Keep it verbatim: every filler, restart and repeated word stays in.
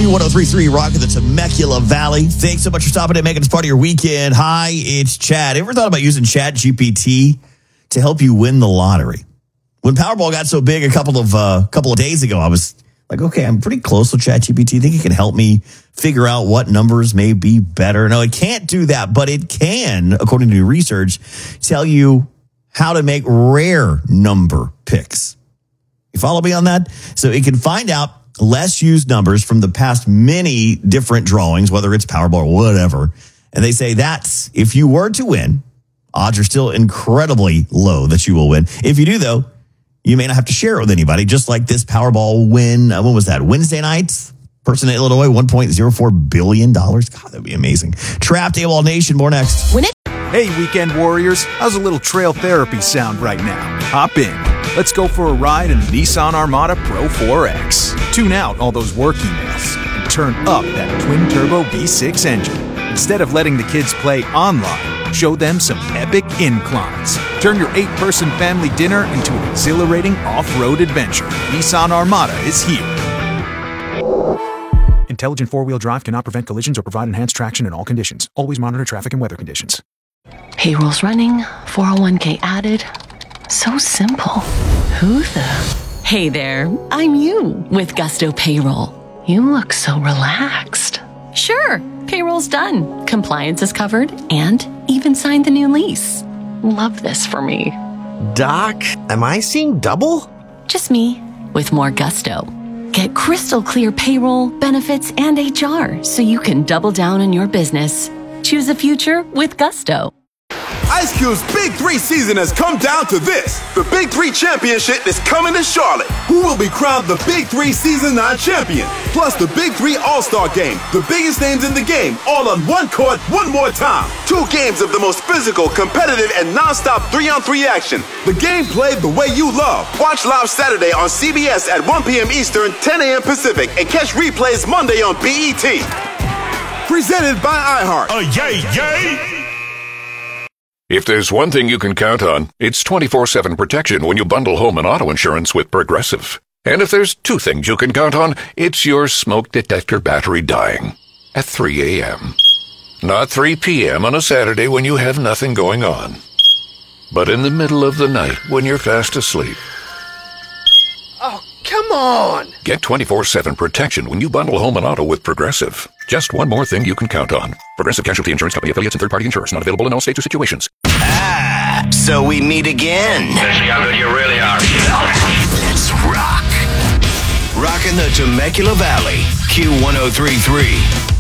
Q one oh three point three, Rock in the Temecula Valley. Thanks so much for stopping and making this part of your weekend. Hi, it's Chad. Ever thought about using Chat G P T to help you win the lottery? When Powerball got so big a couple of uh, couple of days ago, I was like, okay, I'm pretty close with Chat G P T. I think it can help me figure out what numbers may be better. No, it can't do that, but it can, according to new research, tell you how to make rare number picks. You follow me on that? So it can find out less used numbers from the past many different drawings, whether it's Powerball or whatever. And they say that's, if you were to win, odds are still incredibly low that you will win. If you do, though, you may not have to share it with anybody, just like this Powerball win. Uh, when was that? Wednesday night? Person in Illinois, one point oh four billion dollars. God, that'd be amazing. Trapped AWOL Nation, more next. When it- hey, weekend warriors. How's a little trail therapy sound right now? Hop in. Let's go for a ride in the Nissan Armada Pro four X. Tune out all those work emails and turn up that twin-turbo V six engine. Instead of letting the kids play online, show them some epic inclines. Turn your eight-person family dinner into an exhilarating off-road adventure. Nissan Armada is here. Intelligent four-wheel drive cannot prevent collisions or provide enhanced traction in all conditions. Always monitor traffic and weather conditions. Payroll's running, four oh one k added. So simple. Who the? Hey there, I'm you with Gusto Payroll. You look so relaxed. Sure, payroll's done. Compliance is covered and even signed the new lease. Love this for me. Doc, am I seeing double? Just me with more gusto. Get crystal clear payroll, benefits, and H R so you can double down on your business. Choose a future with Gusto. Ice Cube's Big Three season has come down to this. The Big Three Championship is coming to Charlotte. Who will be crowned the Big Three Season nine champion? Plus the Big Three All-Star Game. The biggest names in the game, all on one court, one more time. Two games of the most physical, competitive, and non-stop three-on-three action. The game played the way you love. Watch live Saturday on C B S at one p.m. Eastern, ten a.m. Pacific, and catch replays Monday on B E T. Presented by iHeart. Uh, yay, yay! If there's one thing you can count on, it's twenty-four seven protection when you bundle home and auto insurance with Progressive. And if there's two things you can count on, it's your smoke detector battery dying at three a.m. Not three p.m. on a Saturday when you have nothing going on, but in the middle of the night when you're fast asleep. Oh, come on! Get twenty-four seven protection when you bundle home and auto with Progressive. Just one more thing you can count on. Progressive Casualty Insurance Company, affiliates, and third-party insurers. Not available in all states or situations. Ah, so we meet again. Let's see how good you really are. Let's rock. Rockin' the Temecula Valley. Q one oh three point three.